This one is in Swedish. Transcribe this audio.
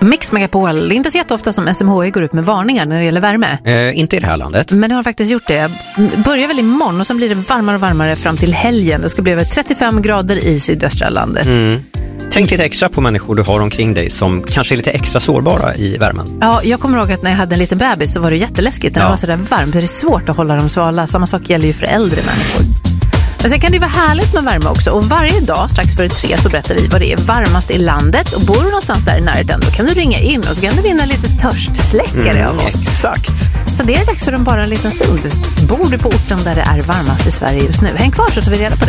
Mix Megapol, det är inte så jätteofta som SMHI går ut med varningar när det gäller värme. Inte i det här landet. Men det har faktiskt gjort det. Börjar väl imorgon och sen blir det varmare och varmare fram till helgen. Det ska bli över 35 grader i sydöstra landet. Tänk lite extra på människor du har omkring dig som kanske är lite extra sårbara i värmen. Ja, jag kommer ihåg att när jag hade en liten bebis så var det jätteläskigt när det var så där varmt. Det är svårt att hålla dem svala. Samma sak gäller ju för äldre människor. Men sen kan det ju vara härligt med värme också. Och varje dag strax före 3 så berättar vi vad det är varmast i landet. Och bor du någonstans där i närheten, då kan du ringa in och så kan du vinna lite törstsläckare av oss. Exakt. Så det är dags för bara en liten stund. Bor du på orten där det är varmast i Sverige just nu? Häng kvar så tar vi reda på det.